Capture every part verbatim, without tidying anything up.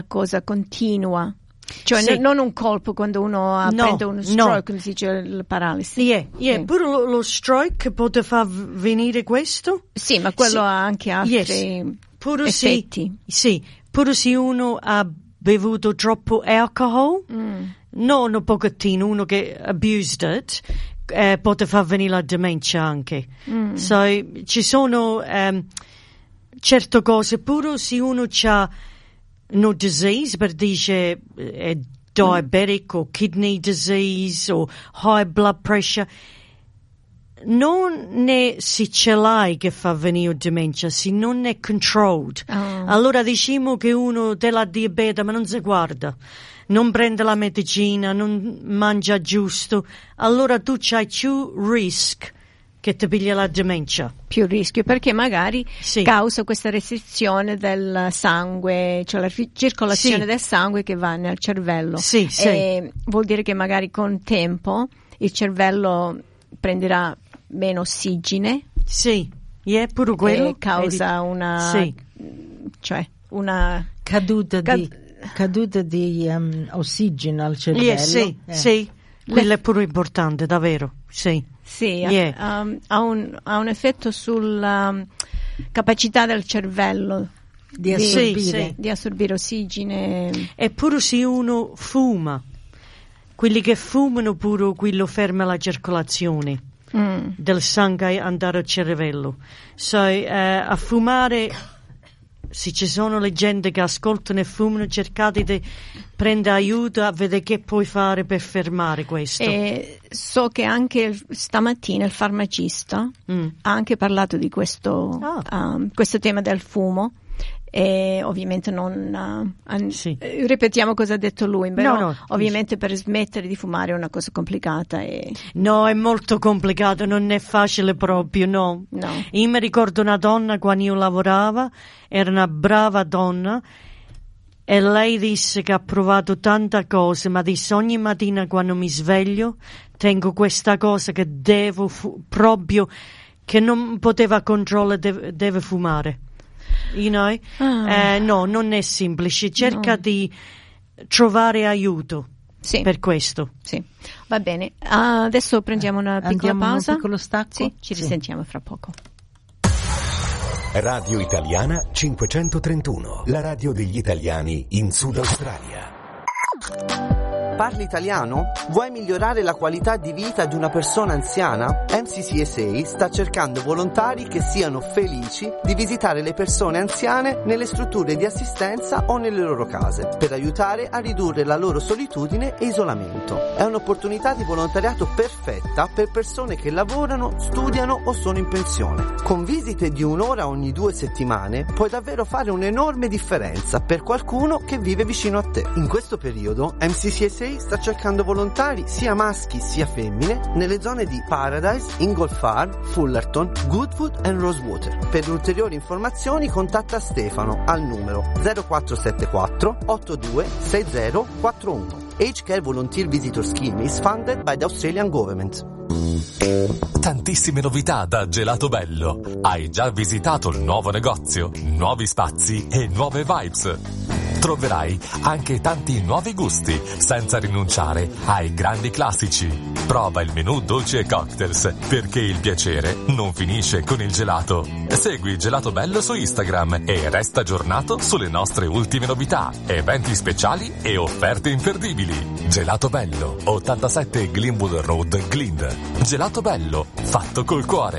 cosa continua. Cioè sì. n- non un colpo quando uno ha no, prende uno stroke, no. come si dice, la paralisi. Yeah, yeah. Sì. Pure lo, lo stroke può far venire questo? Sì, ma quello sì. ha anche altri yes. pure effetti. Sì, sì, pure se uno ha bevuto troppo alcol, mm. non un pochettino, uno che abused it, eh, può far venire la demenza anche. Mm. So, ci sono um, certe cose, pure se uno ha no disease, per dire è diabetic mm. o kidney disease o high blood pressure, non è se ce l'hai che fa venire demenza, se non è controlled. Oh. Allora diciamo che uno della diabete ma non si guarda, non prende la medicina, non mangia giusto, allora tu c'hai più rischio che ti piglia la demenza. Più rischio, perché magari sì. causa questa restrizione del sangue, cioè la circolazione sì. del sangue che va nel cervello. Sì, sì. E vuol dire che magari con tempo il cervello prenderà meno ossigene. Sì, yeah, pure quello. E causa una, sì. cioè una caduta cad- di, caduta di um, ossigeno al cervello. Yeah, sì, eh. sì. Quello è pure importante, davvero, sì. Sì, yeah. um, ha, un, ha un effetto sulla um, capacità del cervello di assorbire, di, sì, di assorbire ossigene. E pure se uno fuma, quelli che fumano pure quello ferma la circolazione mm. del sangue andare al cervello. So, eh, a fumare, se ci sono le gente che ascoltano e fumano, cercate di prendere aiuto a vedere che puoi fare per fermare questo. E so che anche stamattina il farmacista mm. ha anche parlato di questo, oh. um, questo tema del fumo. E ovviamente non uh, an- sì. eh, ripetiamo cosa ha detto lui, però no, no, ovviamente per smettere di fumare è una cosa complicata e... no, è molto complicato, non è facile proprio, no. no io mi ricordo una donna quando io lavorava, era una brava donna e lei disse che ha provato tante cose, ma disse ogni mattina quando mi sveglio tengo questa cosa che devo fu- proprio che non poteva controllare, deve, deve fumare. You know? ah. eh, no, non è semplice, cerca no. di trovare aiuto sì. per questo. Sì. Va bene, uh, adesso prendiamo una piccola Andiamo pausa. Un piccolo stacco? Sì, ci sì. risentiamo fra poco. Radio Italiana cinquecentotrentuno, la radio degli italiani in Sud Australia. Parli italiano? Vuoi migliorare la qualità di vita di una persona anziana? M C C S A sta cercando volontari che siano felici di visitare le persone anziane nelle strutture di assistenza o nelle loro case, per aiutare a ridurre la loro solitudine e isolamento. È un'opportunità di volontariato perfetta per persone che lavorano, studiano o sono in pensione. Con visite di un'ora ogni due settimane puoi davvero fare un'enorme differenza per qualcuno che vive vicino a te. In questo periodo M C C S A sta cercando volontari sia maschi sia femmine nelle zone di Paradise, Ingleford, Fullerton, Goodwood e Rosewater. Per ulteriori informazioni contatta Stefano al numero zero quattro sette quattro otto due sei zero quattro uno. Age Care Volunteer Visitor Scheme is funded by the Australian Government. Tantissime novità da Gelato Bello. Hai già visitato il nuovo negozio, nuovi spazi e nuove vibes. Troverai anche tanti nuovi gusti, senza rinunciare ai grandi classici. Prova il menù dolci e cocktails, perché il piacere non finisce con il gelato. Segui Gelato Bello su Instagram e resta aggiornato sulle nostre ultime novità, eventi speciali e offerte imperdibili. Gelato Bello, ottantasette Glenwood Road, Glynn. Gelato Bello, fatto col cuore.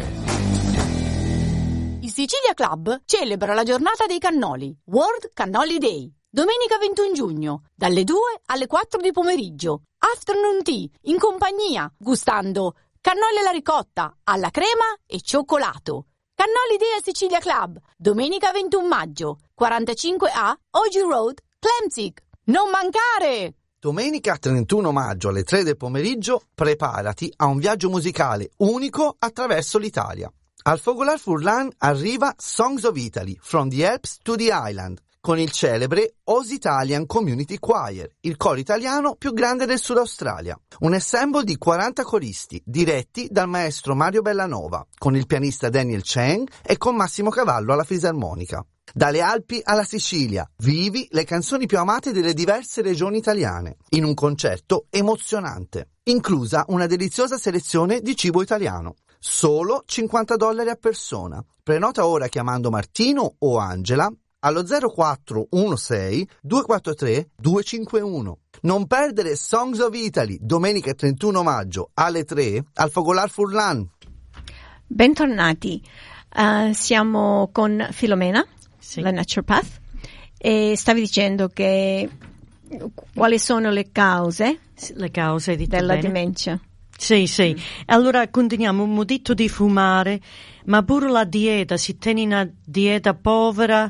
Il Sicilia Club celebra la giornata dei cannoli, World Cannoli Day. Domenica ventuno giugno, dalle due alle quattro di pomeriggio, afternoon tea, in compagnia, gustando cannoli alla ricotta, alla crema e cioccolato. Cannoli Day al Sicilia Club, domenica ventuno maggio, quarantacinque A, Ogi Road, Clemzig. Non mancare! Domenica trentuno maggio alle tre del pomeriggio, preparati a un viaggio musicale unico attraverso l'Italia. Al Fogolar Furlan arriva Songs of Italy, From the Alps to the Island, con il celebre Oz Italian Community Choir, il coro italiano più grande del Sud Australia. Un ensemble di quaranta coristi, diretti dal maestro Mario Bellanova, con il pianista Daniel Cheng e con Massimo Cavallo alla fisarmonica. Dalle Alpi alla Sicilia, vivi le canzoni più amate delle diverse regioni italiane, in un concerto emozionante, inclusa una deliziosa selezione di cibo italiano. Solo cinquanta dollari a persona. Prenota ora chiamando Martino o Angela allo zero quattro uno sei due quattro tre due cinque uno. Non perdere Songs of Italy, domenica trentuno maggio alle tre al Fogolar Furlan. Bentornati, uh, siamo con Filomena, sì. la naturopath, e stavi dicendo che quali sono le cause, le cause di della bene. demenza. Sì, sì. Allora continuiamo, un detto di fumare, ma pure la dieta, se tieni una dieta povera,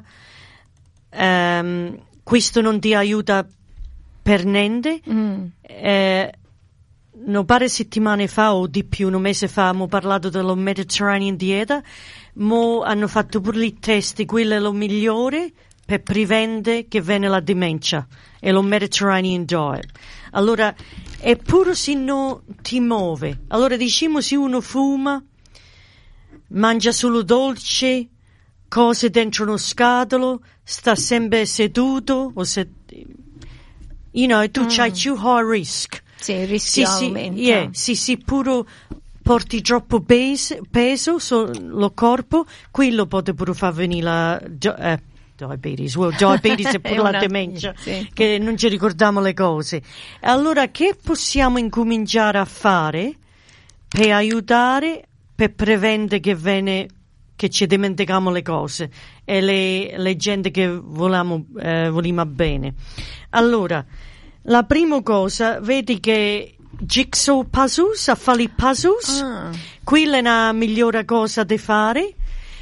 ehm, questo non ti aiuta per niente. Mm. Eh, un paio di settimane fa o di più, un mese fa, abbiamo parlato della Mediterranean dieta, mo hanno fatto pure i test, quello è lo migliore per prevenire che viene la demenza, è lo Mediterranean diet. Allora, eppure se non ti muove, allora diciamo se uno fuma, mangia solo dolce, cose dentro uno scatolo, sta sempre seduto, o se, you know, tu mm. c'hai più high risk. Sì, il rischio sì, aumenta. Sì, yeah, sì, sì, pure porti troppo peso, peso sullo corpo, quello può pure far venire la eh, diabetes, well, diabetes è pure la demenza, sì. che non ci ricordiamo le cose. Allora, che possiamo incominciare a fare per aiutare, per prevenire che viene, che ci dimentichiamo le cose e le, le gente che vogliamo, eh, vogliamo bene? Allora, la prima cosa, vedi che jigsaw puzzles, a fare i puzzles, ah. quella è la migliore cosa da fare.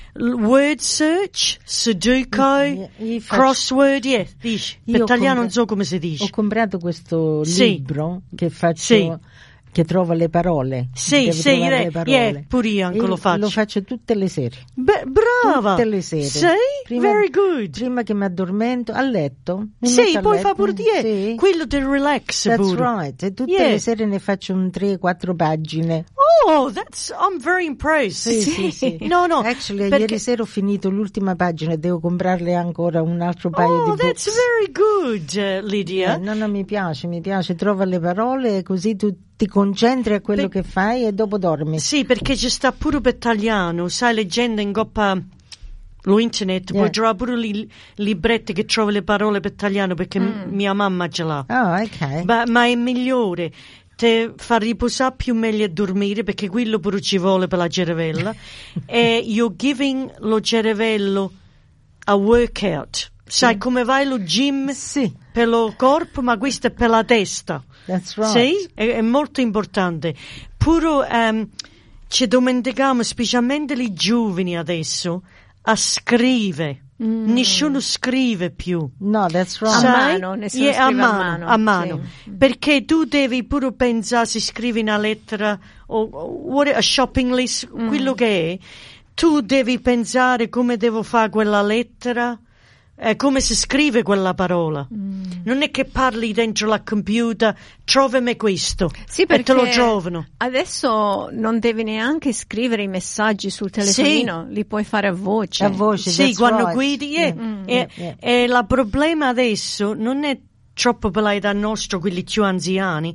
Word search, Sudoku, io, io faccio, crossword, yeah, dici. Per italiano compra- non so come si dice. Ho comprato questo sì. libro che faccio, sì. che trova le parole. Sì, sì, yeah, le parole. Yeah, pure io anche e lo faccio. Lo faccio tutte le sere. Beh, brava! Tutte le sere. Sì, prima, very good. Prima che mi addormento, a letto. Sì, poi letto, fa pure di sì. quello del relax. That's pure. right. E tutte yeah. le sere ne faccio un tre quattro pagine. Oh, that's, I'm very impressed. Sì, sì, sì. No, no. Actually, perché... ieri sera ho finito l'ultima pagina e devo comprarle ancora un altro paio oh, di books. Oh, that's very good, uh, Lydia. Eh, no, no, mi piace, mi piace. Trova le parole e così tu ti concentri a quello per... che fai e dopo dormi. Sì, perché ci sta pure per italiano, sai, leggendo in coppa lo internet, yeah. Puoi trovare pure li, libretti che trovi le parole per italiano perché mm. m- mia mamma ce l'ha. Oh, ok. Ma, ma è migliore. Te fa riposare più meglio a dormire perché quello pure ci vuole per la cervella e you're giving lo cervello a workout, sai sì. Come vai allo gym sì. Per lo corpo ma questo è per la testa. That's right. Sì? È, è molto importante pure um, ci dimentichiamo specialmente i giovani adesso a scrivere. Mm. Nessuno scrive più. No, that's right. A mano, nessuno yeah, scrive a a mano. mano. A mano. Sì. Perché tu devi pure pensare se scrivi una lettera o, o a shopping list, mm. quello che è. Tu devi pensare come devo fare quella lettera, eh, come si scrive quella parola. Mm. Non è che parli dentro la computer, trovami questo, sì, e te lo trovano. Adesso non devi neanche scrivere i messaggi sul telefonino, sì. Li puoi fare a voce. A voce, sì, quando right. guidi. Yeah. Mm. E, yeah. e il problema adesso non è troppo per l'età nostra, quelli più anziani,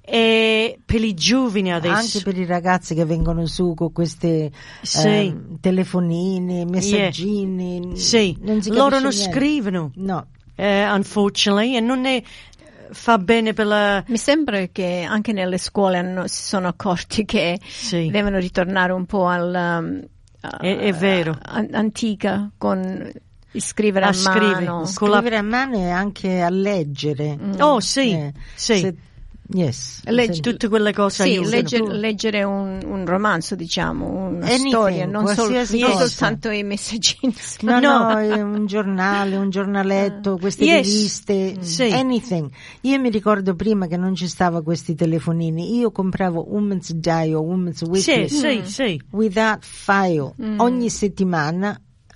e per i giovani adesso. Anche per i ragazzi che vengono su con queste sì. eh, telefonini, messaggini. Yeah. Sì, non si loro non niente. Scrivono. No. Uh, unfortunately, e non è fa bene per la... Mi sembra che anche nelle scuole hanno, si sono accorti che sì. Devono ritornare un po' al um, è, è vero a, antica con scrivere a, a mano, scrivere la... a mano e anche a leggere. Mm. Oh sì, eh, sì. Se... Yes. Leggi tutte quelle cose. Sì, leggere, leggere un, un romanzo, diciamo, una Anything, storia, non, sol, non soltanto i messaggini. No, no, no, un giornale, un giornaletto, queste yes. riviste, mm. sì. Anything. Io mi ricordo prima che non ci stava questi telefonini, io compravo Women's Diary o Women's Weekly. Sì, sì, sì. With that file, mm. ogni settimana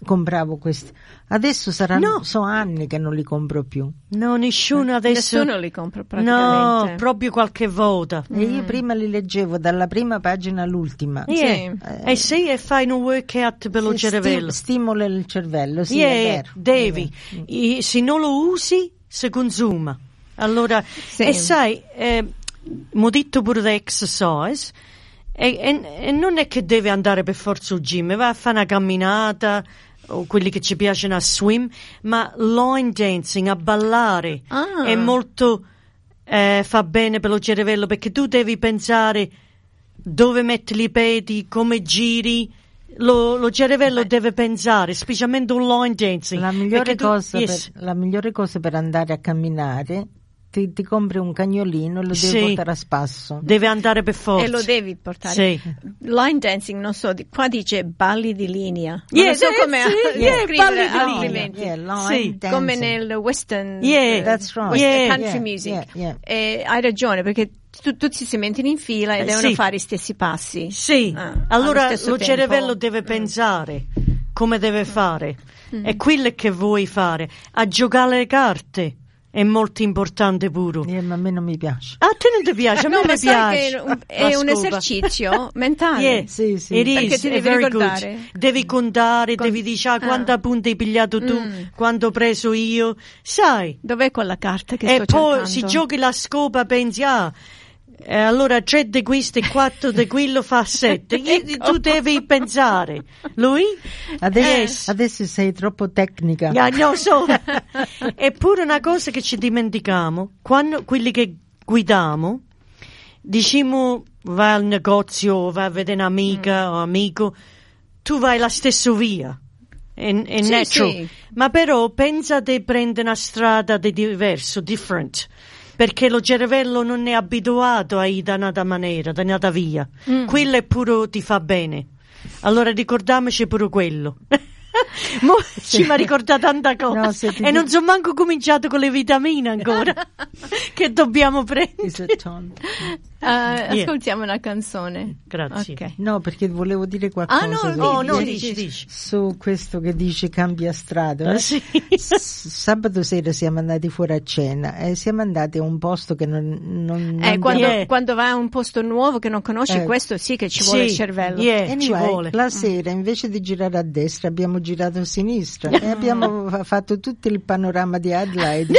compravo questi. Adesso saranno, no. so anni che non li compro più. No, nessuno adesso. Nessuno li compra praticamente. No, proprio qualche volta. E io mm. prima li leggevo dalla prima pagina all'ultima. Yeah. Sì. Eh, eh sì, e fai un workout per lo sì, cervello. Sti- stimola il cervello, sì, yeah, è vero. Devi. È vero. E se non lo usi, si consuma. Allora, sì. E sai, eh, mo detto pure di exercise, e, e, e non è che deve andare per forza al gym, va a fare una camminata, o quelli che ci piacciono a swim, ma line dancing, a ballare, ah. è molto, eh, fa bene per lo cervello, perché tu devi pensare dove metti i piedi, come giri, lo, lo cervello Beh. deve pensare, specialmente un line dancing. La migliore, tu, cosa yes. per, la migliore cosa per andare a camminare, Ti, ti compri un cagnolino e lo devi sì, portare a spasso. Deve andare per forza. E lo devi portare. Sì. Line dancing, non so, qua dice balli di linea. Yeah, non so come sì, yeah, scrivere altrimenti. Yeah, yeah, sì, come nel western, yeah, that's right. western yeah, country yeah, music. Yeah, yeah. E hai ragione, perché tu, tutti si mettono in fila e eh, devono sì. fare gli stessi passi. Sì, ah, allora lo tempo. cervello deve mm. pensare come deve fare. Mm. È quello che vuoi fare. A giocare le carte è molto importante pure. Eh, ma a me non mi piace. A te non ti piace? A me no, mi ma sai piace. che è un, è un esercizio mentale. Yeah, sì, sì. It is, perché ti devi very ricordare. Good. Devi contare, Con... devi dire ah, quanti ah. punti hai pigliato tu, mm. quanto ho preso io. Sai? Dov'è quella carta che e sto poi cercando? si giochi la scopa, pensi ah, eh, allora tre di questo e quattro di quello fa sette. ecco. Tu devi pensare. Lui? Adesso, Yes. adesso sei troppo tecnica. Yeah, no, so. Eppure una cosa che ci dimentichiamo, quando quelli che guidiamo, diciamo vai al negozio, vai a vedere un'amica mm. o amico, tu vai la stessa via. È, è sì, natural. Sì. Ma però pensa di prendere una strada di diverso, different. Perché lo cervello non è abituato a ir da un'altra maniera, da un'altra via. Mm. Quello è pure ti fa bene. Allora ricordiamoci pure quello. Mo ci mi ha ricordato tanta cosa. No, e dico... non sono manco cominciato con le vitamine ancora che dobbiamo prendere. Uh, ascoltiamo yeah. una canzone. Grazie. Okay. No, perché volevo dire qualcosa. Ah, no, su, oh, no, di, dici, dici. Su questo che dice cambia strada. Ah, sì. S- sabato sera siamo andati fuori a cena e siamo andati a un posto che non... non, eh, non quando, yeah. quando vai a un posto nuovo che non conosci, eh. questo sì che ci vuole sì. il cervello. Yeah, anyway, ci vuole. La sera invece di girare a destra abbiamo girato a sinistra e abbiamo fatto tutto il panorama di Adelaide.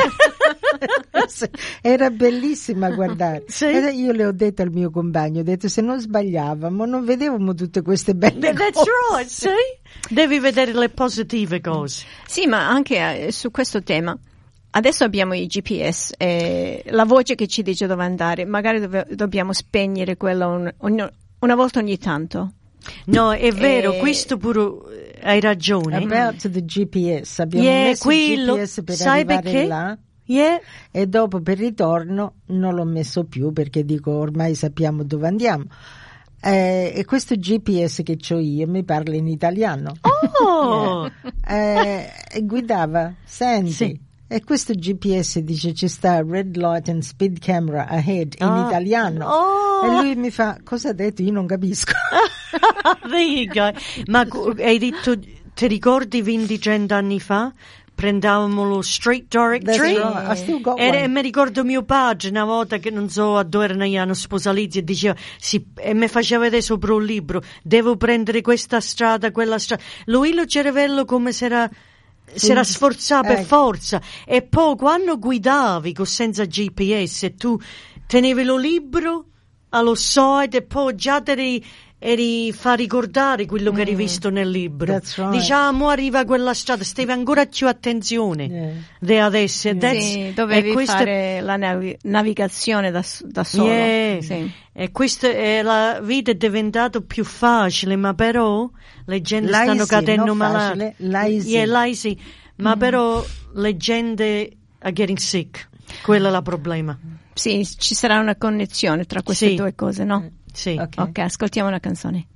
Era bellissima a guardare. Sì. E io le ho detto al mio compagno, ho detto se non sbagliavamo non vedevamo tutte queste belle That's cose. right, sì. Devi vedere le positive cose. Sì, ma anche eh, su questo tema adesso abbiamo i G P S e la voce che ci dice dove andare, magari dove, dobbiamo spegnere quella un, un, una volta ogni tanto. No, è vero, e... questo pure hai ragione. About the G P S, abbiamo yeah, messo quello, il G P S per sai arrivare perché? là. Yeah. E dopo per ritorno non l'ho messo più perché dico ormai sappiamo dove andiamo. Eh, e questo G P S che ho io mi parla in italiano. Oh! eh, e guidava, senti. Sì. E questo G P S dice ci sta red light and speed camera ahead in oh. italiano. Oh. E lui mi fa cosa ha detto? Io non capisco. There you go. Ma hai detto, ti ricordi venti trenta anni fa? Prendavamo lo street directory e, e mi ricordo mio padre una volta che non so a dove erano sposalizi e diceva sì, e mi faceva vedere sopra un libro devo prendere questa strada, quella strada, lui lo cervello come se era si era sforzato per ecco. forza e poi quando guidavi con senza G P S tu tenevi lo libro allo side e poi già te eri eri fa ricordare quello che eri visto nel libro. Right. Diciamo arriva quella strada, stavi ancora più attenzione yeah. di adesso. Yeah. Sì, dovevi questa... fare la navi- navigazione da, da solo. Yeah. Sì. E questa è la vita è diventata più facile, ma però le gente lazy, stanno cadendo malate. Lazy. Yeah, lazy. Ma mm. però le gente are getting sick. Quello è il problema. Sì, ci sarà una connessione tra queste sì. due cose, no? Sì. Ok, ascoltiamo una canzone.